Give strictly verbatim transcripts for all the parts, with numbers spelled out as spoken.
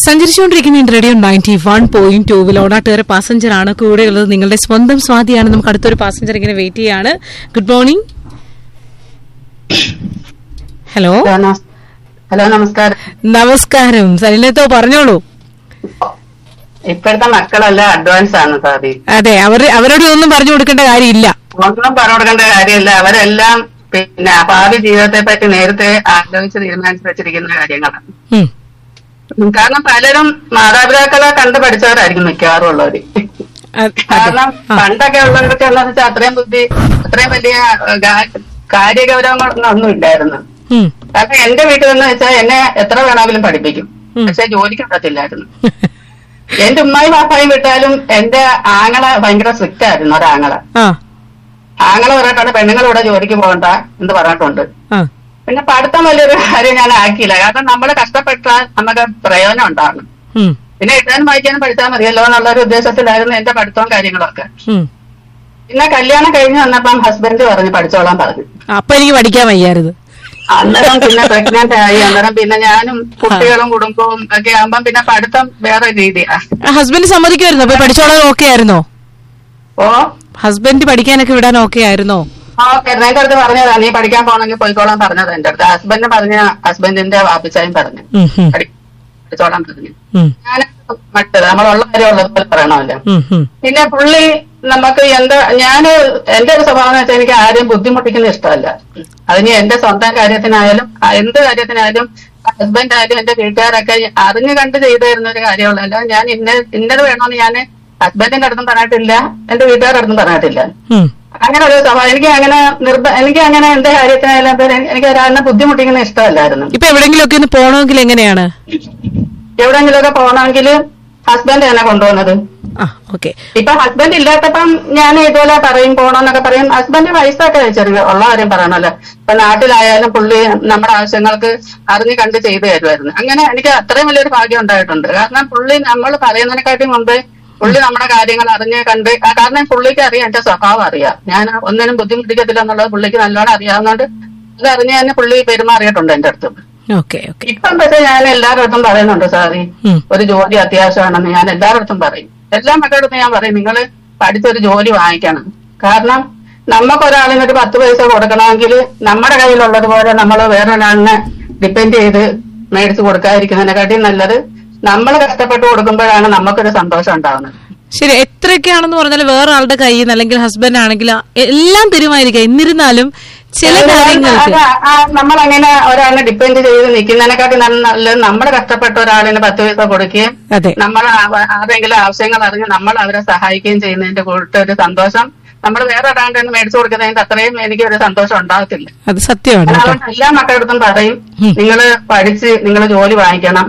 സഞ്ചരിച്ചുകൊണ്ടിരിക്കുന്ന radio ninety one point ടൂവിൽ ഓണാട്ടുകാരെ passenger ആണ് കൂടെയുള്ളത്. നിങ്ങളുടെ സ്വന്തം സ്വാതിയാണ്. നമുക്ക് അടുത്തൊരു പാസഞ്ചർ ഇങ്ങനെ വെയിറ്റ് ചെയ്യാണ്. Good morning. ഹലോ ഹലോ നമസ്കാരം. നമസ്കാരം. സരിലത്തോ പറഞ്ഞോളൂ. ഇപ്പോഴത്തെ മക്കളെല്ലാം അഡ്വാൻസ് ആണ് സാറി. അതെ, അവർ അവരോട് ഒന്നും പറഞ്ഞു കൊടുക്കേണ്ട കാര്യമില്ല. ഒന്നും പറഞ്ഞു കൊടുക്കേണ്ട കാര്യമില്ല. അവരെല്ലാം പിന്നെ ഭാവി ജീവിതത്തെ പറ്റി നേരത്തെ ആലോചിച്ച് തീരുമാനിച്ചു വെച്ചിരിക്കുന്ന കാര്യങ്ങളാണ്. കാരണം പലരും മാതാപിതാക്കളെ കണ്ടു പഠിച്ചവരായിരിക്കും മിക്കവാറും ഉള്ളവര്. കാരണം പണ്ടൊക്കെ ഉള്ളവർക്ക് എന്താന്ന് വെച്ചാൽ അത്രയും ബുദ്ധി അത്രയും വലിയ കാര്യഗൗരവങ്ങളൊന്നും ഒന്നും ഇല്ലായിരുന്നു. കാരണം എന്റെ വീട്ടിൽ എന്ന് വെച്ചാൽ എന്നെ എത്ര വേണമെങ്കിലും പഠിപ്പിക്കും, പക്ഷെ ജോലിക്ക് പറ്റത്തില്ലായിരുന്നു. എന്റെ ഉമ്മായും പാപ്പായും വിട്ടാലും എന്റെ ആങ്ങളെ ഭയങ്കര സ്ട്രിക്റ്റ് ആയിരുന്നു. ഒരാങ്ങളെ ആങ്ങളെ പറഞ്ഞിട്ടാണ് പെണ്ണുങ്ങളിവിടെ ജോലിക്ക് പോകണ്ട എന്ന് പറഞ്ഞിട്ടുണ്ട്. പിന്നെ പഠിത്തം വലിയൊരു കാര്യം ഞാൻ ആക്കിയില്ല. കാരണം നമ്മൾ കഷ്ടപ്പെട്ടാൽ നമുക്ക് പ്രയോജനം ഉണ്ടാകും. പിന്നെ എഴുതാനും വായിക്കാനും പഠിച്ചാൽ മതിയല്ലോ എന്നുള്ളൊരു ഉദ്ദേശത്തിലായിരുന്നു എന്റെ പഠിത്തവും കാര്യങ്ങളൊക്കെ. പിന്നെ കല്യാണം കഴിഞ്ഞ് വന്നപ്പം ഹസ്ബൻഡ് പറഞ്ഞു പഠിച്ചോളാൻ പറഞ്ഞു. അപ്പൊ എനിക്ക് പഠിക്കാൻ വയ്യായിരുന്നു. അന്നേരം പിന്നെ പ്രഗ്നന്റ് ആയി. അന്നേരം പിന്നെ ഞാനും കുട്ടികളും കുടുംബവും ഒക്കെ ആകുമ്പം പിന്നെ പഠിത്തം വേറെ രീതിയാ. ഹസ്ബൻഡ് സമ്മതിക്കുമായിരുന്നോ? അപ്പൊ പഠിച്ചോളാൻ ഓക്കെ ആയിരുന്നോ? ഓ, ഹസ്ബൻഡ് പഠിക്കാനൊക്കെ വിടാൻ ഓക്കെ ആയിരുന്നോ? ഓക്കെ, എന്റെ അടുത്ത് പറഞ്ഞതാ നീ പഠിക്കാൻ പോകണമെങ്കിൽ പോയിക്കോളാൻ പറഞ്ഞത് എന്റെ അടുത്ത്. ഹസ്ബൻഡ് പറഞ്ഞ ഹസ്ബൻഡിന്റെ വാപ്പിച്ചായും പറഞ്ഞു പഠിച്ചോളാൻ പറഞ്ഞു. ഞാൻ മറ്റത് നമ്മളുള്ള കാര്യം ഉള്ളതുപോലെ പറയണമല്ലോ. പിന്നെ പുള്ളി നമുക്ക് എന്താ ഞാന് എന്റെ ഒരു സ്വഭാവം എന്ന് വെച്ചാൽ എനിക്ക് ആരെയും ബുദ്ധിമുട്ടിക്കുന്ന ഇഷ്ടമല്ല. അതിന് എന്റെ സ്വന്തം കാര്യത്തിനായാലും എന്ത് കാര്യത്തിനായാലും ഹസ്ബൻഡ് ആയാലും എന്റെ വീട്ടുകാരൊക്കെ അറിഞ്ഞു കണ്ട് ചെയ്തു തരുന്ന ഒരു കാര്യമുള്ളല്ലോ. ഞാൻ ഇന്ന ഇന്നത് വേണമെന്ന് ഞാൻ ഹസ്ബൻഡിന്റെ അടുത്തും പറഞ്ഞിട്ടില്ല, എന്റെ വീട്ടുകാരുടെ അടുത്തും പറഞ്ഞിട്ടില്ല. അങ്ങനെ ഒരു സ്വഭാവം എനിക്ക് അങ്ങനെ നിർബ എനിക്ക് അങ്ങനെ എന്റെ കാര്യത്തിനായാലും എനിക്ക് ഒരാളിനെ ബുദ്ധിമുട്ടിക്കുന്ന ഇഷ്ടമല്ലായിരുന്നു. ഇപ്പൊ എവിടെയെങ്കിലും ഒക്കെ പോകണമെങ്കിൽ എങ്ങനെയാണ്? എവിടെയെങ്കിലും ഒക്കെ പോകണമെങ്കിൽ ഹസ്ബൻഡ് തന്നെ കൊണ്ടുപോകുന്നത്. ഇപ്പൊ ഹസ്ബൻഡ് ഇല്ലാത്തപ്പം ഞാൻ ഇതുപോലെ പറയും പോണോന്നൊക്കെ പറയും. ഹസ്ബൻഡ് പൈസയൊക്കെ ചെറിയ ഉള്ള കാര്യം പറയണല്ലോ. ഇപ്പൊ നാട്ടിലായാലും പുള്ളി നമ്മുടെ ആവശ്യങ്ങൾക്ക് അറിഞ്ഞു കണ്ട് ചെയ്തു തരുമായിരുന്നു. അങ്ങനെ എനിക്ക് അത്രയും വലിയൊരു ഭാഗ്യം ഉണ്ടായിട്ടുണ്ട്. കാരണം പുള്ളി നമ്മൾ പറയുന്നതിനെക്കാട്ടി മുമ്പ് പുള്ളി നമ്മുടെ കാര്യങ്ങൾ അറിഞ്ഞ് കണ്ട്, കാരണം പുള്ളിക്ക് അറിയാം എന്റെ സ്വഭാവം അറിയാം. ഞാൻ ഒന്നിനും ബുദ്ധിമുട്ടിക്കത്തില്ല എന്നുള്ളത് പുള്ളിക്ക് നല്ലോണം അറിയാവുന്നതുകൊണ്ട് അത് അറിഞ്ഞ് തന്നെ പുള്ളി പെരുമാറിയിട്ടുണ്ട് എന്റെ അടുത്ത്. ഇപ്പം പക്ഷെ ഞാൻ എല്ലാവരുടെ അടുത്തും പറയുന്നുണ്ട് സാറി ഒരു ജോലി അത്യാവശ്യമാണെന്ന് ഞാൻ എല്ലാവരുടെ അടുത്തും പറയും. എല്ലാ മക്കളുടെ അടുത്തും ഞാൻ പറയും നിങ്ങൾ പഠിച്ചൊരു ജോലി വാങ്ങിക്കണം. കാരണം നമുക്കൊരാളിന് ഒരു പത്ത് പൈസ കൊടുക്കണമെങ്കിൽ നമ്മുടെ കയ്യിലുള്ളതുപോലെ നമ്മൾ വേറൊരാളിനെ ഡിപ്പെൻഡ് ചെയ്ത് മേടിച്ച് കൊടുക്കാതിരിക്കുന്നതിനെക്കാട്ടി നല്ലത് നമ്മൾ കഷ്ടപ്പെട്ട് കൊടുക്കുമ്പോഴാണ് നമുക്കൊരു സന്തോഷം ഉണ്ടാവുന്നത്. ശരി, എത്രയൊക്കെയാണെന്ന് പറഞ്ഞാൽ വേറെ ആളുടെ കയ്യിൽ നിന്ന് അല്ലെങ്കിൽ ഹസ്ബൻഡ് ആണെങ്കിൽ എല്ലാം തരുമായിരിക്കാം. എന്നിരുന്നാലും ചില കാര്യങ്ങൾക്ക് നമ്മളങ്ങനെ ഒരാളിനെ ഡിപ്പെൻഡ് ചെയ്ത് നിൽക്കുന്നതിനെക്കാട്ടി നല്ലത് നമ്മൾ കഷ്ടപ്പെട്ട ഒരാളിന് പത്ത് പൈസ കൊടുക്കുകയും നമ്മൾ ആരെങ്കിലും ആവശ്യങ്ങൾ അറിഞ്ഞ് നമ്മൾ അവരെ സഹായിക്കുകയും ചെയ്യുന്നതിന്റെ കൂട്ടൊരു സന്തോഷം നമ്മൾ വേറെ ഒരാളുടെ നിന്ന് മേടിച്ചു കൊടുക്കുന്നതിന്റെ അത്രയും എനിക്ക് ഒരു സന്തോഷം ഉണ്ടാകത്തില്ല. അത് സത്യമാണ്. അതുകൊണ്ട് എല്ലാ മക്കളുടെ അടുത്തും പറയും നിങ്ങൾ പഠിച്ച് നിങ്ങൾ ജോലി വാങ്ങിക്കണം.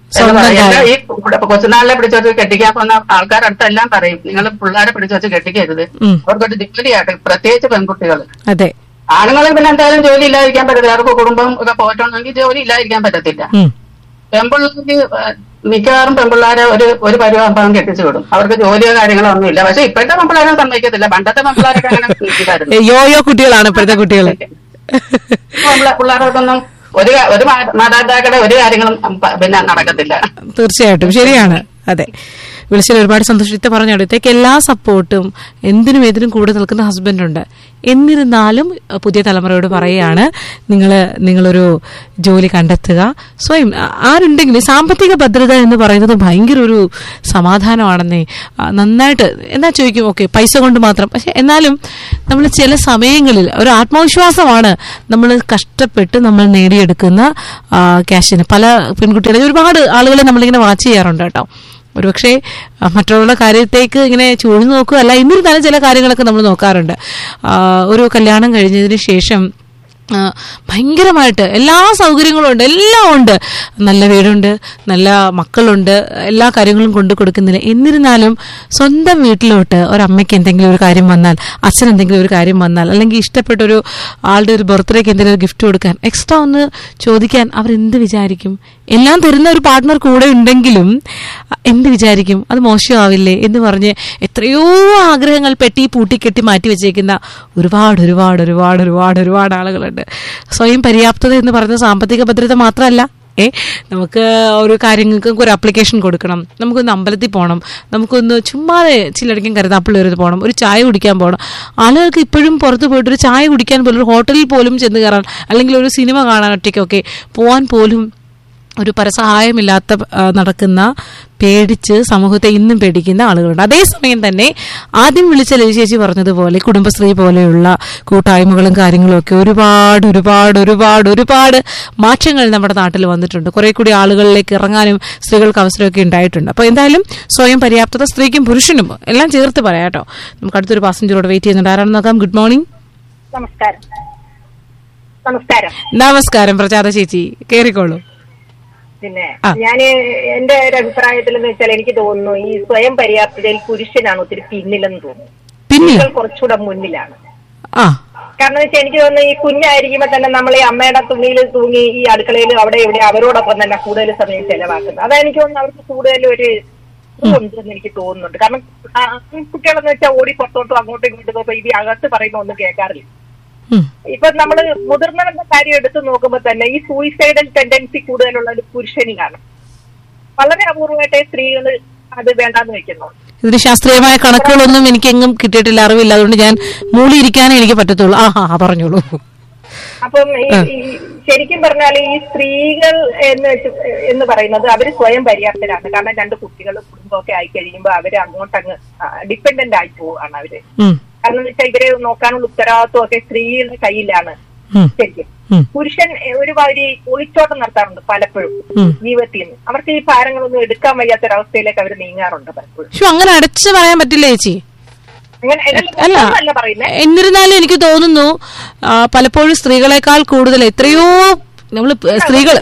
ഈ കൊച്ചുനാളിലെ പിടിച്ചു വെച്ച് കെട്ടിക്കാൻ പോകുന്ന ആൾക്കാരുടെ അടുത്തെല്ലാം പറയും നിങ്ങൾ പിള്ളേരെ പിടിച്ചു വെച്ച് കെട്ടിക്കരുത്. അവർക്കൊരു ജോലിയാട്ടെ, പ്രത്യേകിച്ച് പെൺകുട്ടികൾ. അതെ, ആണുങ്ങൾക്ക് പിന്നെ എന്തായാലും ജോലി ഇല്ലാതിരിക്കാൻ പറ്റത്തില്ല. അവർക്ക് കുടുംബം ഒക്കെ പോയിട്ടുണ്ടെങ്കിൽ ജോലി ഇല്ലാതിരിക്കാൻ പറ്റത്തില്ല. പെൺപിള്ളേർക്ക് മിക്കവാറും പെൺപിള്ളേരെ ഒരു ഒരു പരിവാഹം കെട്ടിച്ചു വിടും. അവർക്ക് ജോലിയോ കാര്യങ്ങളോ ഒന്നും ഇല്ല. പക്ഷെ ഇപ്പോഴത്തെ പെൺപിള്ളേരെ സമ്മതിക്കത്തില്ല. പണ്ടത്തെ പെൺപിള്ളേരൊക്കെ അങ്ങനെ യോയോ കുട്ടികളാണ് ഇപ്പോഴത്തെ കുട്ടികൾ. പിള്ളേർക്കൊന്നും ഒരു ഒരു മാതാപിതാക്കളുടെ ഒരു കാര്യങ്ങളും പിന്നെ നടക്കത്തില്ല. തീർച്ചയായിട്ടും ശരിയാണ്. അതെ, വിളിച്ചാൽ ഒരുപാട് സന്തോഷം. ഇത്ത പറഞ്ഞ അടുത്തേക്ക് എല്ലാ സപ്പോർട്ടും എന്തിനും ഏതിനും കൂടെ നിൽക്കുന്ന ഹസ്ബൻഡുണ്ട്. എന്നിരുന്നാലും പുതിയ തലമുറയോട് പറയുകയാണ് നിങ്ങൾ നിങ്ങളൊരു ജോലി കണ്ടെത്തുക. സ്വയം ആരുണ്ടെങ്കിലും സാമ്പത്തിക ഭദ്രത എന്ന് പറയുന്നത് ഭയങ്കര ഒരു സമാധാനമാണെന്നേ. നന്നായിട്ട് എന്നാ ചോദിക്കും, ഓക്കെ പൈസ കൊണ്ട് മാത്രം. പക്ഷെ എന്നാലും നമ്മൾ ചില സമയങ്ങളിൽ ഒരു ആത്മവിശ്വാസമാണ് നമ്മൾ കഷ്ടപ്പെട്ട് നമ്മൾ നേടിയെടുക്കുന്ന ക്യാഷിന്. പല പെൺകുട്ടികളെ ഒരുപാട് ആളുകളെ നമ്മളിങ്ങനെ വാച്ച് ചെയ്യാറുണ്ട് കേട്ടോ. ഒരുപക്ഷെ മറ്റുള്ള കാര്യത്തേക്ക് ഇങ്ങനെ ചൂഴ്ന്നു നോക്കുകയല്ല, എന്നിരുന്നാലും ചില കാര്യങ്ങളൊക്കെ നമ്മൾ നോക്കാറുണ്ട്. ഒരു കല്യാണം കഴിഞ്ഞതിന് ശേഷം ഭയങ്കരമായിട്ട് എല്ലാ സൗകര്യങ്ങളും ഉണ്ട്, എല്ലാം ഉണ്ട്. നല്ല വീടുണ്ട്, നല്ല മക്കളുണ്ട്, എല്ലാ കാര്യങ്ങളും കൊണ്ടു കൊടുക്കുന്നില്ല. എന്നിരുന്നാലും സ്വന്തം വീട്ടിലോട്ട് ഒരമ്മയ്ക്ക് എന്തെങ്കിലും ഒരു കാര്യം വന്നാൽ, അച്ഛൻ എന്തെങ്കിലും ഒരു കാര്യം വന്നാൽ, അല്ലെങ്കിൽ ഇഷ്ടപ്പെട്ട ഒരു ആളുടെ ഒരു ബർത്ത്ഡേക്ക് എന്തെങ്കിലും ഒരു ഗിഫ്റ്റ് കൊടുക്കാൻ, എക്സ്ട്രാ ഒന്ന് ചോദിക്കാൻ അവരെന്ത് വിചാരിക്കും? എല്ലാം തരുന്ന ഒരു പാർട്ട്ണർ കൂടെ ഉണ്ടെങ്കിലും എന്ത് വിചാരിക്കും? അത് മോശമാവില്ലേ എന്ന് പറഞ്ഞ് എത്രയോ ആഗ്രഹങ്ങൾ പെട്ടി പൂട്ടിക്കെട്ടി മാറ്റി വെച്ചേക്കുന്ന ഒരുപാട് ഒരുപാട് ഒരുപാട് ഒരുപാട് ഒരുപാട് ആളുകളുണ്ട്. സ്വയം പര്യാപ്തത എന്ന് പറയുന്നത് സാമ്പത്തിക ഭദ്രത മാത്രമല്ല, ഏ നമുക്ക് ഒരു കാര്യങ്ങൾക്ക് ഒരു അപ്ലിക്കേഷൻ കൊടുക്കണം, നമുക്കൊന്ന് അമ്പലത്തിൽ പോകണം, നമുക്കൊന്ന് ചുമ്മാതെ ചിലടക്കും കരുതാപ്പിള്ളി ഒരു പോകണം, ഒരു ചായ കുടിക്കാൻ പോകണം. ആളുകൾക്ക് ഇപ്പോഴും പുറത്ത് പോയിട്ട് ഒരു ചായ കുടിക്കാൻ പോലും, ഒരു ഹോട്ടലിൽ പോലും ചെന്ന് കയറാൻ, അല്ലെങ്കിൽ ഒരു സിനിമ കാണാൻ ഒറ്റയ്ക്കൊക്കെ പോകാൻ പോലും ഒരു പരസഹായമില്ലാത്ത നടക്കുന്ന, പേടിച്ച് സമൂഹത്തെ ഇന്നും പേടിക്കുന്ന ആളുകളുണ്ട്. അതേസമയം തന്നെ ആദ്യം വിളിച്ച ലജി ചേച്ചി പറഞ്ഞതുപോലെ കുടുംബശ്രീ പോലെയുള്ള കൂട്ടായ്മകളും കാര്യങ്ങളും ഒക്കെ ഒരുപാട് ഒരുപാട് ഒരുപാട് ഒരുപാട് മാറ്റങ്ങൾ നമ്മുടെ നാട്ടിൽ വന്നിട്ടുണ്ട്. കുറെ കൂടി ആളുകളിലേക്ക് ഇറങ്ങാനും സ്ത്രീകൾക്ക് അവസരമൊക്കെ ഉണ്ടായിട്ടുണ്ട്. അപ്പോൾ എന്തായാലും സ്വയം പര്യാപ്തത സ്ത്രീക്കും പുരുഷനും എല്ലാം ചേർത്ത് പറയാം കേട്ടോ. നമുക്ക് അടുത്തൊരു പാസഞ്ചറോട് വെയിറ്റ് ചെയ്യുന്നുണ്ട്. ആരാണെന്ന് നോക്കാം. Good morning. നമസ്കാരം. നമസ്കാരം. നമസ്കാരം പ്രജാത ചേച്ചി, കേറിക്കോളൂ. പിന്നെ ഞാന് എന്റെ ഒരു അഭിപ്രായത്തിൽ എന്ന് വെച്ചാൽ എനിക്ക് തോന്നുന്നു ഈ സ്വയം പര്യാപ്തതയിൽ പുരുഷനാണ് ഒത്തിരി പിന്നിലെന്ന് തോന്നുന്നു. സ്ത്രീകൾ കുറച്ചുകൂടെ മുന്നിലാണ്. കാരണം വെച്ചാൽ എനിക്ക് തോന്നുന്നു ഈ കുഞ്ഞായിരിക്കുമ്പോ തന്നെ നമ്മൾ ഈ അമ്മയുടെ തുണിയിൽ തൂങ്ങി ഈ അടുക്കളയിൽ അവിടെ ഇവിടെ അവരോടൊപ്പം തന്നെ കൂടുതൽ സമയം ചെലവാക്കുന്നത്. അതാ എനിക്ക് തോന്നുന്നു അവർക്ക് കൂടുതൽ ഒരു ഉണ്ടെന്ന് എനിക്ക് തോന്നുന്നുണ്ട്. കാരണം കുട്ടികളെന്ന് വെച്ചാൽ ഓടി പുറത്തോട്ടും അങ്ങോട്ടും ഇങ്ങോട്ടും ഇപ്പൊ ഈ അകത്ത് പറയുന്ന ഒന്നും കേൾക്കാറില്ല. ഇപ്പൊ നമ്മള് മുതിർന്നവരുടെ കാര്യം എടുത്തു നോക്കുമ്പോ തന്നെ ഈ സൂയിസൈഡൽ ടെൻഡൻസി കൂടുതലുള്ള ഒരു പുരുഷനിലാണ്. വളരെ അപൂർവമായിട്ടേ സ്ത്രീകള് അത് വേണ്ടാന്ന് വെക്കുന്നു. ഇതിന് ശാസ്ത്രീയമായ കണക്കുകളൊന്നും എനിക്ക് എങ്ങും കിട്ടിയിട്ടില്ല, അറിവില്ല. അതുകൊണ്ട് ഞാൻ മൂളിയിരിക്കാനേ എനിക്ക് പറ്റത്തുള്ളൂ. ആ ഹാ പറഞ്ഞോളൂ. അപ്പം ശരിക്കും പറഞ്ഞാൽ ഈ സ്ത്രീകൾ എന്ന് എന്ന് പറയുന്നത് അവര് സ്വയം പര്യാപ്തരാണ്. കാരണം രണ്ട് കുട്ടികളും കുടുംബമൊക്കെ ആയി കഴിയുമ്പോ അവര് അങ്ങോട്ടങ്ങ് ഡിപ്പെൻഡന്റ് ആയി പോവാണ് അവര്. കാരണം വെച്ചാൽ ഇവരെ നോക്കാനുള്ള ഉത്തരവാദിത്വം ഒക്കെ സ്ത്രീയുടെ കയ്യിലാണ്. ശരിക്കും പുരുഷൻ ഒരുമാതിരി ഒളിച്ചോട്ടം നടത്താറുണ്ട് പലപ്പോഴും ജീവിതത്തിൽ നിന്ന്. അവർക്ക് ഈ ഭാരങ്ങളൊന്നും എടുക്കാൻ വയ്യാത്തൊരവസ്ഥയിലേക്ക് അവർ നീങ്ങാറുണ്ട് പലപ്പോഴും. അങ്ങനെ അടച്ചു പറയാൻ പറ്റില്ല ചേച്ചി. അല്ല പറയുന്നത്. എന്നിരുന്നാലും എനിക്ക് തോന്നുന്നു പലപ്പോഴും സ്ത്രീകളെക്കാൾ കൂടുതൽ എത്രയോ നമ്മള് സ്ത്രീകൾ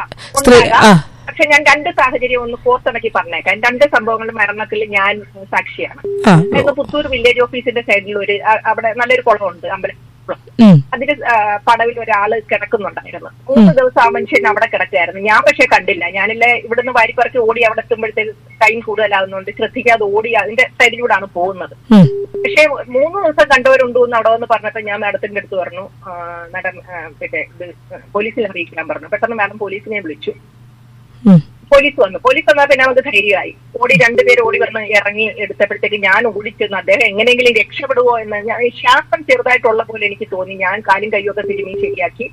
പക്ഷെ ഞാൻ രണ്ട് സാഹചര്യം ഒന്ന് പുറത്തിണക്കി പറഞ്ഞേക്കാം. രണ്ട് സംഭവങ്ങളുടെ മരണത്തിൽ ഞാൻ സാക്ഷിയാണ്. അതായത് പുത്തൂർ വില്ലേജ് ഓഫീസിന്റെ സൈഡിൽ ഒരു അവിടെ നല്ലൊരു കുളമുണ്ട്, അമ്പലം. അതിന്റെ പടവിൽ ഒരാള് കിടക്കുന്നുണ്ടായിരുന്നു. മൂന്ന് ദിവസം ആ മനുഷ്യൻ അവിടെ കിടക്കുകയായിരുന്നു. ഞാൻ പക്ഷെ കണ്ടില്ല. ഞാനില്ല ഇവിടുന്ന് വാരിപ്പറക്കി ഓടി അവിടെ എത്തുമ്പോഴത്തേക്ക് ടൈം കൂടുതലാകുന്നുണ്ട് ശ്രദ്ധിക്കാതെ ഓടി അതിന്റെ സൈഡിലൂടെയാണ് പോകുന്നത്. പക്ഷെ മൂന്ന് ദിവസം കണ്ടവരുണ്ടോ എന്ന് അവിടെ വന്ന് പറഞ്ഞപ്പോ ഞാൻ മാഡത്തിന്റെ അടുത്ത് പറഞ്ഞു, മാഡം പിന്നെ ഇത് പോലീസിൽ അറിയിക്കാൻ പറഞ്ഞു. പെട്ടെന്ന് മാഡം പോലീസിനെ വിളിച്ചു. പോലീസ് വന്നു. പോലീസ് വന്നാൽ പിന്നെ നമുക്ക് ധൈര്യമായി. ഓടി രണ്ടുപേര് ഓടി വന്ന് ഇറങ്ങി എടുത്തപ്പോഴത്തേക്ക് ഞാൻ ഓടിച്ചെന്ന് അദ്ദേഹം എങ്ങനെയെങ്കിലും രക്ഷപ്പെടുവോ എന്ന് ഞാൻ ശ്വാസം ചെറുതായിട്ടുള്ള പോലെ എനിക്ക് തോന്നി. ഞാൻ കാലും കൈയൊക്കെ തിരുമി ശരിയാക്കി.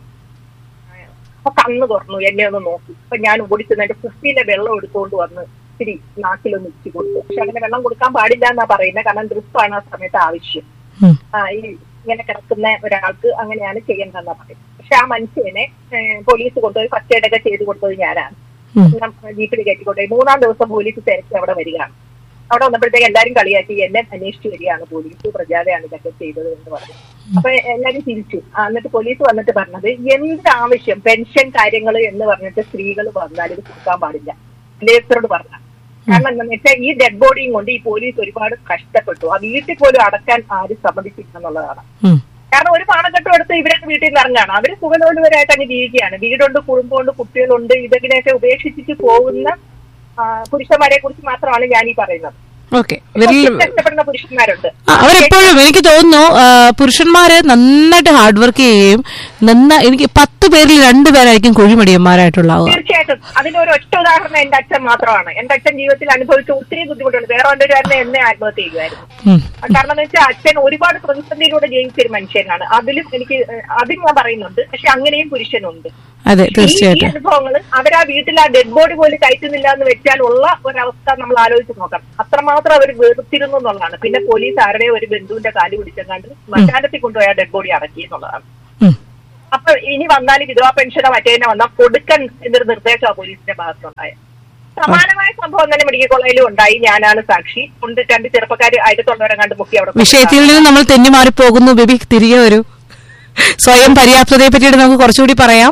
അപ്പൊ കണ്ണ് തുറന്നു, എന്നെ ഒന്ന് നോക്കി. അപ്പൊ ഞാൻ ഓടിച്ചെന്ന് എന്റെ കുപ്പിയിലെ വെള്ളം എടുത്തുകൊണ്ട് വന്ന് ഇത്തിരി നാക്കിലൊന്ന് ഇച്ചി കൊടുത്തു. പക്ഷെ അങ്ങനെ വെള്ളം കൊടുക്കാൻ പാടില്ല എന്നാ പറയുന്നത്. കാരണം ഡ്രിപ്പാണ് ആ സമയത്ത് ആവശ്യം. ആ ഈ ഇങ്ങനെ കിടക്കുന്ന ഒരാൾക്ക് അങ്ങനെയാണ് ചെയ്യേണ്ടതെന്നാ പറയുന്നത്. പക്ഷെ ആ മനുഷ്യനെ പോലീസ് കൊണ്ടുപോയി ഫസ്റ്റ് എയ്ഡ് ഒക്കെ ചെയ്ത് കൊടുത്തത് ഞാനാണ്. ജീപ്പിൽ കയറ്റിക്കൊണ്ടുപോയി. മൂന്നാം ദിവസം പോലീസ് തിരക്കി അവിടെ വരികയാണ്. അവിടെ വന്നപ്പോഴത്തേക്ക് എല്ലാരും കളിയാക്കി എന്നെ അന്വേഷിച്ചു വരികയാണ് പോലീസ്. പ്രജാതയാണ് ഇതൊക്കെ ചെയ്തത് എന്ന് പറഞ്ഞു. അപ്പൊ എല്ലാരും തിരിച്ചു. എന്നിട്ട് പോലീസ് വന്നിട്ട് പറഞ്ഞത് എന്താവശ്യം പെൻഷൻ കാര്യങ്ങൾ എന്ന് പറഞ്ഞിട്ട് സ്ത്രീകൾ വന്നാൽ ഇത് കൊടുക്കാൻ പാടില്ല. ലേസറോട് പറഞ്ഞ കാരണം എന്താണെന്ന് വെച്ചാൽ ഈ ഡെഡ് ബോഡിയും കൊണ്ട് ഈ പോലീസ് ഒരുപാട് കഷ്ടപ്പെട്ടു. ആ വീട്ടിൽ പോലും അടക്കാൻ ആരും സമ്മതിച്ചില്ല എന്നുള്ളതാണ്. കാരണം ഒരു പാണക്കെട്ടും എടുത്ത് ഇവരൊക്കെ വീട്ടിൽ നിന്ന് ഇറങ്ങാണ്. അവര് സുഖലോലുപരായിട്ട് അങ്ങ് ജീവിക്കുകയാണ്. വീടുണ്ട്, കുടുംബമുണ്ട്, കുട്ടികളുണ്ട്. ഇതൊക്കെ ഉപേക്ഷിച്ചിട്ട് പോകുന്ന പുരുഷന്മാരെ കുറിച്ച് മാത്രമാണ് ഞാൻ ഈ പറയുന്നത്. കഷ്ടപ്പെടുന്ന പുരുഷന്മാരുണ്ട്. അവരെപ്പോഴും എനിക്ക് തോന്നുന്നു പുരുഷന്മാര് നന്നായിട്ട് ഹാർഡ് വർക്ക് ചെയ്യുകയും നന്നായി എനിക്ക് പത്ത് പേരിൽ രണ്ടുപേരായിരിക്കും കുഴിമടിയന്മാരായിട്ടുണ്ടാവുക. തീർച്ചയായിട്ടും. അതിന്റെ ഒരു ഒറ്റ ഉദാഹരണം എന്റെ അച്ഛൻ മാത്രമാണ്. എന്റെ അച്ഛൻ ജീവിതത്തിൽ അനുഭവിച്ച ഒത്തിരി ബുദ്ധിമുട്ടുണ്ട്. വേറെ രണ്ടുപേരും എന്നെ ആത്മഹത്യ ചെയ്യുമായിരുന്നു. കാരണം എന്ന് വെച്ചാൽ അച്ഛൻ ഒരുപാട് പ്രതിസന്ധിയിലൂടെ ജയിച്ചൊരു മനുഷ്യനാണ്. അതിലും എനിക്ക് അതും ഞാൻ പറയുന്നുണ്ട്. പക്ഷെ അങ്ങനെയും പുരുഷനുണ്ട്. അതെ, തീർച്ചയായിട്ടും. ഈ അനുഭവങ്ങൾ അവരാ വീട്ടിൽ ആ ഡെഡ് ബോഡി പോലും കയറ്റുന്നില്ല എന്ന് വെച്ചാൽ ഉള്ള ഒരവസ്ഥ നമ്മൾ ആലോചിച്ച് നോക്കാം. അത്രമാത്രം അവർ വെറുത്തിരുന്നു എന്നുള്ളതാണ്. പിന്നെ പോലീസ് ആരുടെയോ ഒരു ബന്ധുവിന്റെ കാല് പിടിച്ചെങ്ങാണ്ട് മറ്റാനത്തിൽ കൊണ്ടുപോയി ആ ഡെഡ് ബോഡി അടക്കി എന്നുള്ളതാണ്. അപ്പൊ ഇനി വന്നാൽ വിധവാ പെൻഷനോ മറ്റേതിനെ വന്നാൽ കൊടുക്കാൻ എന്നൊരു നിർദ്ദേശമാണ് പോലീസിന്റെ ഭാഗത്തുണ്ടായത്. സമാനമായ സംഭവം തന്നെ മെഡിക്കൽ കോളേജിലും ഉണ്ടായി. ഞാനാണ് സാക്ഷി. കൊണ്ട് രണ്ട് ചെറുപ്പക്കാർ ആയിരത്തുള്ളവരെ കണ്ട് മുക്കി അവിടെ. വിഷയത്തിൽ നിന്ന് നമ്മൾ തെന്നിമാറി പോകുന്നു. ബേബി തിരികെ വരൂ. സ്വയം പര്യാപ്തതയെ പറ്റിയിട്ട് നമുക്ക് കുറച്ചുകൂടി പറയാം.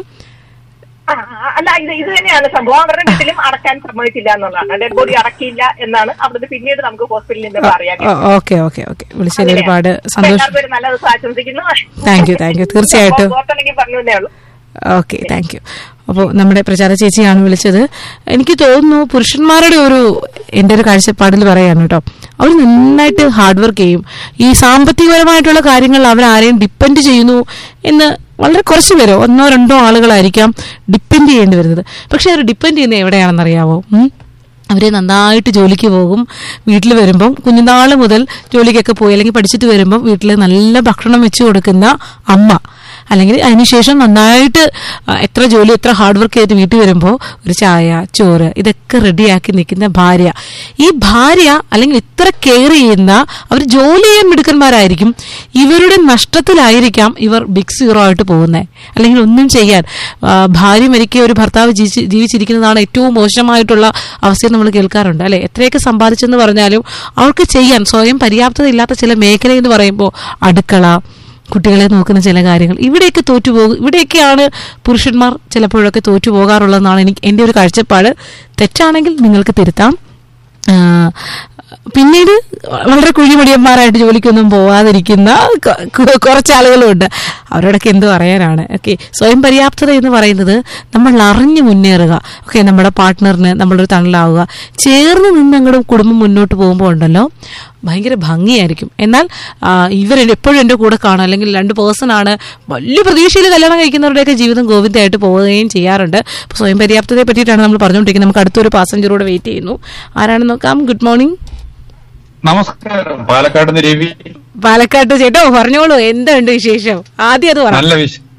അല്ല, ഇത് ഇത് തന്നെയാണ് സംഭവം. അവരുടെ വീട്ടിലും അടക്കാൻ സമ്മതിച്ചില്ല എന്നുള്ളതാണ്. ഡെഡ് ബോഡി അടക്കിയില്ല എന്നാണ് അവിടുന്ന് പിന്നീട് നമുക്ക് ഹോസ്പിറ്റലിൽ നിന്ന് പറയാം. ഓക്കെ ഓക്കെ ഓക്കെ വിളിച്ചതിൽ ഒരുപാട് സന്തോഷം. നല്ല ദിവസം ആശംസിക്കുന്നു. താങ്ക് യു താങ്ക് യു തീർച്ചയായിട്ടും. പറഞ്ഞേ ഉള്ളൂ. Okay, thank you. അപ്പോൾ നമ്മുടെ പ്രചാര ചേച്ചിയാണ് വിളിച്ചത്. എനിക്ക് തോന്നുന്നു പുരുഷന്മാരുടെ ഒരു എൻ്റെ ഒരു കാഴ്ചപ്പാടിൽ പറയാണ് കേട്ടോ, അവർ നന്നായിട്ട് ഹാർഡ് വർക്ക് ചെയ്യും. ഈ സാമ്പത്തികപരമായിട്ടുള്ള കാര്യങ്ങൾ അവർ ആരെയും ഡിപ്പെൻഡ് ചെയ്യുന്നു എന്ന് വളരെ കുറച്ച് പേരോ ഒന്നോ രണ്ടോ ആളുകളായിരിക്കാം ഡിപ്പെൻഡ് ചെയ്യേണ്ടി വരുന്നത്. പക്ഷെ അവർ ഡിപ്പെൻഡ് ചെയ്യുന്നത് എവിടെയാണെന്നറിയാവോ? അവരെ നന്നായിട്ട് ജോലിക്ക് പോകും, വീട്ടിൽ വരുമ്പം കുഞ്ഞുനാൾ മുതൽ ജോലിക്കൊക്കെ പോയി അല്ലെങ്കിൽ പഠിച്ചിട്ട് വരുമ്പം വീട്ടിൽ നല്ല ഭക്ഷണം വെച്ച് കൊടുക്കുന്ന അമ്മ, അല്ലെങ്കിൽ അതിനുശേഷം നന്നായിട്ട് എത്ര ജോലി എത്ര ഹാർഡ് വർക്ക് ചെയ്തിട്ട് വീട്ടിൽ വരുമ്പോൾ ഒരു ചായ ചോറ് ഇതൊക്കെ റെഡിയാക്കി നിൽക്കുന്ന ഭാര്യ. ഈ ഭാര്യ അല്ലെങ്കിൽ ഇത്ര കെയർ ചെയ്യുന്ന അവർ ജോലി ചെയ്യാൻ മിടുക്കന്മാരായിരിക്കും. ഇവരുടെ നഷ്ടത്തിലായിരിക്കാം ഇവർ ബിഗ് സീറോ ആയിട്ട് പോകുന്നത്. അല്ലെങ്കിൽ ഒന്നും ചെയ്യാൻ ഭാര്യ മരിക്കുക ഒരു ഭർത്താവ് ജീവിച്ചിരിക്കുന്നതാണ് ഏറ്റവും മോശമായിട്ടുള്ള അവസ്ഥ നമ്മൾ കേൾക്കാറുണ്ട് അല്ലെ. എത്രയൊക്കെ സമ്പാദിച്ചെന്ന് പറഞ്ഞാലും അവർക്ക് ചെയ്യാൻ സ്വയം പര്യാപ്തത ഇല്ലാത്ത ചില മേഖല എന്ന് പറയുമ്പോൾ അടുക്കള, കുട്ടികളെ നോക്കുന്ന ചില കാര്യങ്ങൾ, ഇവിടെയൊക്കെ തോറ്റുപോകും. ഇവിടെയൊക്കെയാണ് പുരുഷന്മാർ ചിലപ്പോഴൊക്കെ തോറ്റുപോകാറുള്ളതെന്നാണ് എനിക്ക് എൻ്റെ ഒരു കാഴ്ചപ്പാട്. തെറ്റാണെങ്കിൽ നിങ്ങൾക്ക് തിരുത്താം. പിന്നീട് വളരെ കുഴിമടിയന്മാരായിട്ട് ജോലിക്കൊന്നും പോവാതിരിക്കുന്ന കുറച്ചാളുകളുണ്ട്. അവരോടൊക്കെ എന്ത് പറയാനാണ്? ഓക്കെ, സ്വയം പര്യാപ്തത എന്ന് പറയുന്നത് നമ്മൾ അറിഞ്ഞു മുന്നേറുക. ഓക്കെ, നമ്മുടെ പാർട്ട്ണറിന് നമ്മളൊരു തണലാവുക, ചേർന്ന് നിന്ന് അങ്ങോട്ട് കുടുംബം മുന്നോട്ട് പോകുമ്പോൾ ഉണ്ടല്ലോ ഭയങ്കര ഭംഗിയായിരിക്കും. എന്നാൽ ഇവർ എപ്പോഴും എൻ്റെ കൂടെ കാണും, അല്ലെങ്കിൽ രണ്ട് പേഴ്സൺ ആണ്, വലിയ പ്രതീക്ഷയിൽ കല്യാണം കഴിക്കുന്നവരുടെയൊക്കെ ജീവിതം ഗോവിന്ദയായിട്ട് പോവുകയും ചെയ്യാറുണ്ട്. അപ്പോൾ സ്വയം പര്യാപ്തതയെ പറ്റിയിട്ടാണ് നമ്മൾ പറഞ്ഞുകൊണ്ടിരിക്കുന്നത്. നമുക്ക് അടുത്തൊരു പാസഞ്ചറോട് വെയിറ്റ് ചെയ്യുന്നു. ആരാണെന്ന് നോക്കാം. Good morning. നമസ്കാരം. പാലക്കാട് നിന്ന് രവി. പാലക്കാട്ട് ചേട്ടോ, പറഞ്ഞോളൂ, എന്തുണ്ട് വിശേഷം? ആദ്യം അത് പറഞ്ഞു.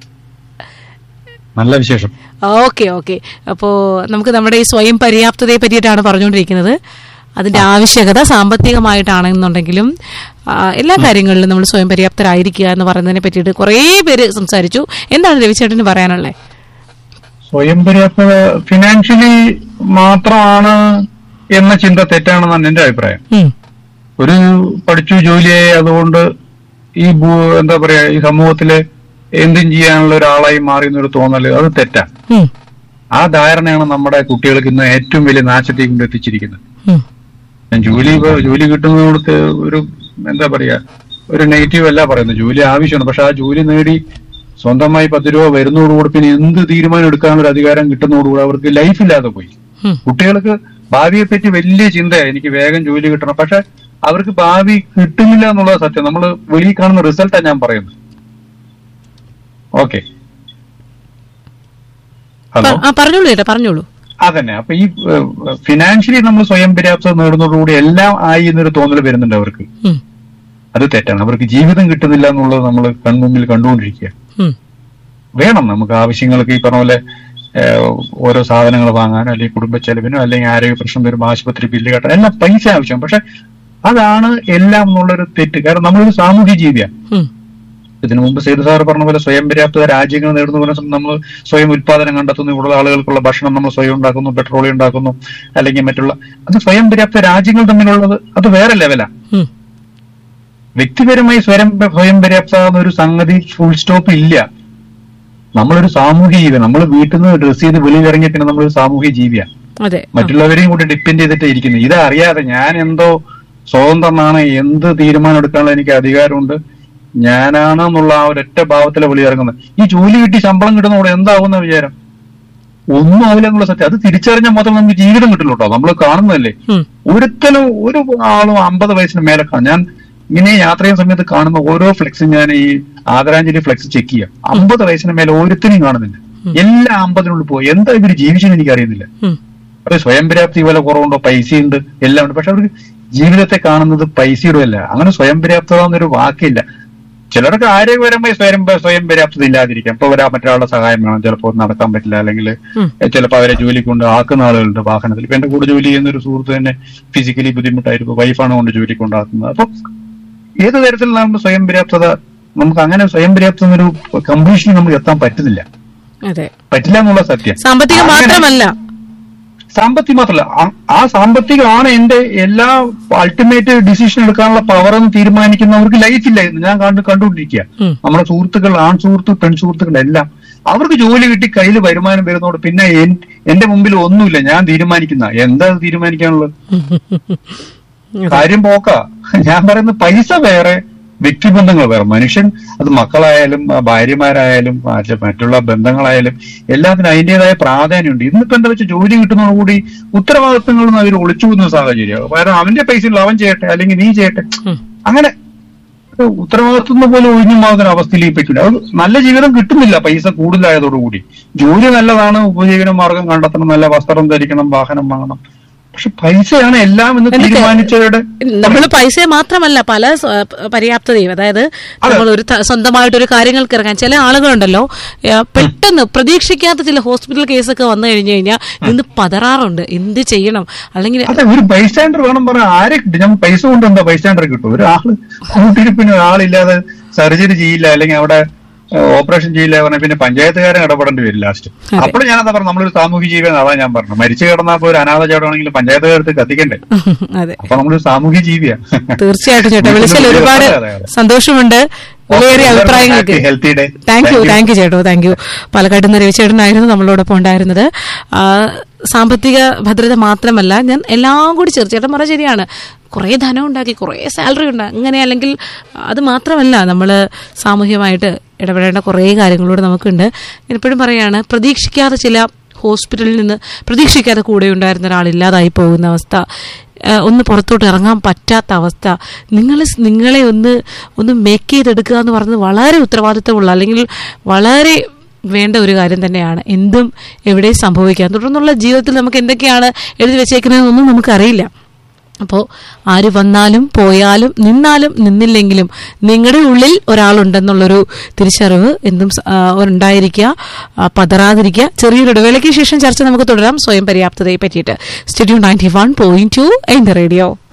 നല്ല വിശേഷം. ഓക്കെ ഓക്കെ അപ്പോ നമുക്ക് നമ്മുടെ ഈ സ്വയം പര്യാപ്തതയെ പറ്റിയിട്ടാണ് പറഞ്ഞുകൊണ്ടിരിക്കുന്നത്. അതിന്റെ ആവശ്യകത സാമ്പത്തികമായിട്ടാണെന്നുണ്ടെങ്കിലും എല്ലാ കാര്യങ്ങളിലും നമ്മൾ സ്വയം പര്യാപ്തരായിരിക്കുക എന്ന് പറയുന്നതിനെ പറ്റിയിട്ട് കുറേ പേര് സംസാരിച്ചു. എന്താണ് രവിചേട്ടന് പറയാനുള്ളത്? സ്വയം പര്യാപ്തത ഫിനാൻഷ്യലി മാത്രമാണ് എന്ന ചിന്ത തെറ്റാണെന്നാണ് എന്റെ അഭിപ്രായം. ഒരു പഠിച്ചു ജോലിയായി അതുകൊണ്ട് ഈ എന്താ പറയാ ഈ സമൂഹത്തില് എന്തും ചെയ്യാനുള്ള ഒരാളായി മാറി എന്നൊരു തോന്നല്, അത് തെറ്റാ. ആ ധാരണയാണ് നമ്മുടെ കുട്ടികൾക്ക് ഇന്ന് ഏറ്റവും വലിയ നാശത്തേക്ക് കൊണ്ട് എത്തിച്ചിരിക്കുന്നത്. ഞാൻ ജോലി ജോലി കിട്ടുന്നതോടത്ത് ഒരു എന്താ പറയാ ഒരു നെഗറ്റീവ് അല്ല പറയുന്നത്. ജോലി ആവശ്യമാണ്, പക്ഷെ ആ ജോലി നേടി സ്വന്തമായി പത്ത് രൂപ വരുന്നതോടുകൂടി പിന്നെ എന്ത് തീരുമാനം എടുക്കാനുള്ള അധികാരം കിട്ടുന്നതോടുകൂടി അവർക്ക് ലൈഫില്ലാതെ പോയി. കുട്ടികൾക്ക് ഭാവിയെ പറ്റി വലിയ ചിന്തയാണ്, എനിക്ക് വേഗം ജോലി കിട്ടണം. പക്ഷെ അവർക്ക് ഭാവി കിട്ടുന്നില്ല എന്നുള്ളത് സത്യം. നമ്മൾ വെളിയിൽ കാണുന്ന റിസൾട്ടാണ് ഞാൻ പറയുന്നത്. ഓക്കെ, ഹലോ, പറഞ്ഞോളൂ ചേട്ടാ, പറഞ്ഞോളൂ. അതന്നെ. അപ്പൊ ഈ ഫിനാൻഷ്യലി നമ്മൾ സ്വയം പര്യാപ്തത നേടുന്നതോടുകൂടി എല്ലാം ആയി എന്നൊരു തോന്നൽ വരുന്നുണ്ട് അവർക്ക്. അത് തെറ്റാണ്. അവർക്ക് ജീവിതം കിട്ടുന്നില്ല എന്നുള്ളത് നമ്മൾ കൺമുമ്പിൽ കണ്ടുകൊണ്ടിരിക്കുക. വേണം നമുക്ക് ആവശ്യങ്ങൾക്ക് ഈ പറഞ്ഞ പോലെ ഓരോ സാധനങ്ങൾ വാങ്ങാനോ അല്ലെങ്കിൽ കുടുംബ ചെലവിനോ അല്ലെങ്കിൽ ആരോഗ്യ പ്രശ്നം വരുമ്പോൾ ആശുപത്രി ബില്ല് കെട്ടാൻ എല്ലാം പൈസ ആവശ്യം. പക്ഷെ അതാണ് എല്ലാം എന്നുള്ളൊരു തെറ്റ്. കാരണം നമ്മളൊരു സാമൂഹ്യ ജീവിയാണ്. ഇതിനു മുമ്പ് സേതു സാർ പറഞ്ഞ പോലെ സ്വയം പര്യാപ്തത രാജ്യങ്ങൾ നേടുന്ന പോലെ നമ്മൾ സ്വയം ഉത്പാദനം കണ്ടെത്തുന്നു, കൂടുതൽ ആളുകൾക്കുള്ള ഭക്ഷണം നമ്മൾ സ്വയം ഉണ്ടാക്കുന്നു, പെട്രോളിയം ഉണ്ടാക്കുന്നു, അല്ലെങ്കിൽ മറ്റുള്ള അത് സ്വയം പര്യാപ്ത രാജ്യങ്ങൾ തമ്മിലുള്ളത് അത് വേറെ ലെവലാ. വ്യക്തിപരമായി സ്വയം സ്വയം പര്യാപ്തത എന്നൊരു സംഗതി ഫുൾ സ്റ്റോപ്പ് ഇല്ല. നമ്മളൊരു സാമൂഹ്യ ജീവി. നമ്മൾ വീട്ടിൽ നിന്ന് ഡ്രസ് ചെയ്ത് വെളിയിൽ ഇറങ്ങിയ പിന്നെ നമ്മളൊരു സാമൂഹ്യ ജീവിയാണ്. മറ്റുള്ളവരെയും കൂടി ഡിപ്പെൻഡ് ചെയ്തിട്ട് ഇരിക്കുന്നത്. ഇതറിയാതെ ഞാൻ എന്തോ സ്വതന്ത്രമാണ്, എന്ത് തീരുമാനം എടുക്കാനുള്ള എനിക്ക് അധികാരമുണ്ട്, ഞാനാണെന്നുള്ള ആ ഒരൊറ്റ ഭാവത്തിലെ വെളിയിറങ്ങുന്നത്. ഈ ജോലി കിട്ടി ശമ്പളം കിട്ടുന്നതോടെ എന്താവുന്ന വിചാരം? ഒന്നും ആവില്ല എന്നുള്ള സത്യം. അത് തിരിച്ചറിഞ്ഞാൽ മാത്രം നമുക്ക് ജീവിതം കിട്ടില്ല കേട്ടോ. നമ്മൾ കാണുന്നതല്ലേ, ഒരിക്കലും ഒരു ആളും അമ്പത് വയസ്സിന് മേലെ കാണും. ഞാൻ ഇങ്ങനെ യാത്ര ചെയ്യുന്ന സമയത്ത് കാണുന്ന ഓരോ ഫ്ലെക്സും ഞാൻ ഈ ആദരാഞ്ജലി ഫ്ലെക്സ് ചെക്ക് ചെയ്യാം. അമ്പത് വയസ്സിന് മേലെ ഒരുത്തനെയും കാണുന്നില്ല. എല്ലാ അമ്പതിനുള്ളിൽ പോയി എന്താ ഇവര് ജീവിച്ചെന്ന് എനിക്ക് അറിയുന്നില്ല. അപ്പൊ സ്വയം പര്യാപ്തി പോലെ കുറവുണ്ടോ? പൈസയുണ്ട്, എല്ലാം ഉണ്ട്. പക്ഷെ അവർക്ക് ജീവിതത്തെ കാണുന്നത് പൈസയുടെ അല്ല. അങ്ങനെ സ്വയം പര്യാപ്തത എന്നൊരു വാക്കില്ല. ചിലർക്ക് ആരോഗ്യപരമായി സ്വയം സ്വയം പര്യാപ്തത ഇല്ലാതിരിക്കാം. ഇപ്പൊ ഒരാ മറ്റൊരാളുടെ സഹായം വേണം, ചിലപ്പോൾ നടക്കാൻ പറ്റില്ല, അല്ലെങ്കിൽ ചിലപ്പോൾ അവരെ ജോലി കൊണ്ട് ആക്കുന്ന ആളുകളുണ്ട് വാഹനത്തിൽ. ഇപ്പൊ എന്റെ കൂടെ ജോലി ചെയ്യുന്ന ഒരു സുഹൃത്ത് തന്നെ ഫിസിക്കലി ബുദ്ധിമുട്ടായിരുന്നു, വൈഫാണ് കൊണ്ട് ജോലി കൊണ്ടാക്കുന്നത്. അപ്പൊ ഏത് തരത്തിലുള്ള സ്വയം പര്യാപ്തത നമുക്ക് അങ്ങനെ സ്വയം പര്യാപ്തത എന്നൊരു കംപ്ലീഷനിൽ നമുക്ക് എത്താൻ പറ്റുന്നില്ല, പറ്റില്ല എന്നുള്ള സത്യം. സാമ്പത്തികം മാത്രമല്ല സാമ്പത്തികം മാത്രമല്ല ആ സാമ്പത്തികമാണ് എന്റെ എല്ലാ അൾട്ടിമേറ്റ് ഡിസിഷൻ എടുക്കാനുള്ള പവർ എന്ന് തീരുമാനിക്കുന്നവർക്ക് ലൈഫില്ലായിരുന്നു. ഞാൻ കണ്ടു കണ്ടുകൊണ്ടിരിക്കുക നമ്മുടെ സുഹൃത്തുക്കൾ, ആൺ സുഹൃത്ത്, പെൺ സുഹൃത്തുക്കൾ എല്ലാം അവർക്ക് ജോലി കിട്ടി കയ്യിൽ വരുമാനം വരുന്നതോട് പിന്നെ എന്റെ മുമ്പിൽ ഒന്നുമില്ല, ഞാൻ തീരുമാനിക്കുന്ന. എന്താ തീരുമാനിക്കാനുള്ളത്? കാര്യം പോക്ക. ഞാൻ പറയുന്നത് പൈസ വേറെ, വ്യക്തിബന്ധങ്ങൾ വേറെ. മനുഷ്യൻ അത് മക്കളായാലും ഭാര്യമാരായാലും മറ്റുള്ള ബന്ധങ്ങളായാലും എല്ലാത്തിനും അതിന്റേതായ പ്രാധാന്യമുണ്ട്. ഇന്നിപ്പോ എന്താ വെച്ചാൽ ജോലി കിട്ടുന്നതോടുകൂടി ഉത്തരവാദിത്തങ്ങളൊന്നും അവർ ഒളിച്ചു പോകുന്ന സാഹചര്യം. കാരണം അവന്റെ പൈസ അവൻ ചെയ്യട്ടെ അല്ലെങ്കിൽ നീ ചെയ്യട്ടെ. അങ്ങനെ ഉത്തരവാദിത്വം പോലെ ഒഴിഞ്ഞു മാറുന്ന അവസ്ഥയിലേക്ക് പറ്റില്ല. അത് നല്ല ജീവിതം കിട്ടുന്നില്ല പൈസ കൂടുതലായതോടുകൂടി. ജോലി നല്ലതാണ്, ഉപജീവന മാർഗം കണ്ടെത്തണം, നല്ല വസ്ത്രം ധരിക്കണം, വാഹനം വാങ്ങണം. പക്ഷെ പൈസയാണ് എല്ലാം എന്ന് തീരുമാനിച്ചവരുടെ നമ്മൾ പൈസ മാത്രമല്ല പല പര്യാപ്തതയും, അതായത് നമ്മൾ ഒരു സ്വന്തമായിട്ടൊരു കാര്യങ്ങൾക്ക് ഇറങ്ങാൻ ചില ആളുകളുണ്ടല്ലോ പെട്ടെന്ന് പ്രതീക്ഷിക്കാത്ത ചില ഹോസ്പിറ്റൽ കേസൊക്കെ വന്നു കഴിഞ്ഞു കഴിഞ്ഞാൽ ഇന്ന് പതറാറുണ്ട്, എന്ത് ചെയ്യണം. അല്ലെങ്കിൽ അതെ, ഒരു ബൈസ്റ്റാൻഡർ വേണം പറയാൻ ആരെ കിട്ടും? ഞാൻ പൈസ കൊണ്ട് എന്താ ബൈസ്റ്റാൻഡർ കിട്ടും? ഒരാള് കൂട്ടിരിപ്പിന് ഒരാളില്ലാതെ സർജറി ചെയ്യില്ല, അല്ലെങ്കിൽ അവിടെ ഓപ്പറേഷൻ ചെയ്യില്ല പറഞ്ഞാൽ പിന്നെ പഞ്ചായത്തുകാരൻ ഇടപെടേണ്ടി വരും ലാസ്റ്റ്. അപ്പോൾ ഞാനെന്താ പറഞ്ഞു, നമ്മളൊരു സാമൂഹിക ജീവിയാണ്. അതാ ഞാൻ പറഞ്ഞു, മരിച്ചു കിടന്നപ്പോ ഒരു അനാഥ ചേട്ടനാണെങ്കിൽ പഞ്ചായത്തുകാരത്ത് കത്തിക്കണ്ടേ? അപ്പൊ നമ്മളൊരു സാമൂഹിക ജീവിയാണ്. തീർച്ചയായിട്ടും ചേട്ടാ, വിളിച്ചാൽ ഒരുപാട് സന്തോഷമുണ്ട്. വിലയേറിയ അഭിപ്രായങ്ങൾക്ക് താങ്ക് യു താങ്ക് യു ചേട്ടോ, താങ്ക് യു. പാലക്കാട് നിന്ന് രവിചേട്ടനായിരുന്നു നമ്മളോടൊപ്പം ഉണ്ടായിരുന്നത്. സാമ്പത്തിക ഭദ്രത മാത്രമല്ല, ഞാൻ എല്ലാം കൂടി ചേർത്ത് ചേട്ടൻ പറഞ്ഞ ശരിയാണ്, കുറേ ധനം ഉണ്ടാക്കി കുറേ സാലറി ഉണ്ട് അങ്ങനെ, അല്ലെങ്കിൽ അത് മാത്രമല്ല നമ്മൾ സാമൂഹികമായിട്ട് ഇടപെടേണ്ട കുറേ കാര്യങ്ങളൂടെ നമുക്കുണ്ട്. ഞാൻ എപ്പോഴും പറയാണ്, പ്രതീക്ഷിക്കാതെ ചില ഹോസ്പിറ്റലിൽ നിന്ന് പ്രതീക്ഷിക്കാതെ കൂടെ ഉണ്ടായിരുന്ന ഒരാളില്ലാതായി പോകുന്ന അവസ്ഥ, ഒന്ന് പുറത്തോട്ട് ഇറങ്ങാൻ പറ്റാത്ത അവസ്ഥ, നിങ്ങൾ നിങ്ങളെ ഒന്ന് ഒന്ന് മേക്ക് ചെയ്തെടുക്കുക എന്ന് പറയുന്നത് വളരെ ഉത്തരവാദിത്തമുള്ള അല്ലെങ്കിൽ വളരെ വേണ്ട ഒരു കാര്യം തന്നെയാണ്. എന്തും എവിടെയും സംഭവിക്കാം. തുടർന്നുള്ള ജീവിതത്തിൽ നമുക്ക് എന്തൊക്കെയാണ് എഴുതി വെച്ചേക്കുന്നതെന്നൊന്നും നമുക്കറിയില്ല. അപ്പോൾ ആര് വന്നാലും പോയാലും നിന്നാലും നിന്നില്ലെങ്കിലും നിങ്ങളുടെ ഉള്ളിൽ ഒരാളുണ്ടെന്നുള്ളൊരു തിരിച്ചറിവ് എന്തും ഉണ്ടായിരിക്കുക, പതറാതിരിക്കുക. ചെറിയൊരു ഇടവേളയ്ക്ക് ശേഷം ചർച്ച നമുക്ക് തുടരാം സ്വയം പര്യാപ്തതയെ പറ്റിയിട്ട്. Studio ninety one point two N radio.